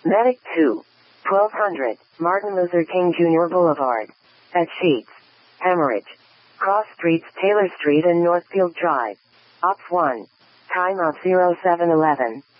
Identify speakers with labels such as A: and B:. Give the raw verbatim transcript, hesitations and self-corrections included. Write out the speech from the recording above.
A: Medic two. twelve hundred, Martin Luther King Junior Boulevard. At Sheets. Hemorrhage. Cross Streets, Taylor Street and Northfield Drive. Ops one. Time of zero seven eleven.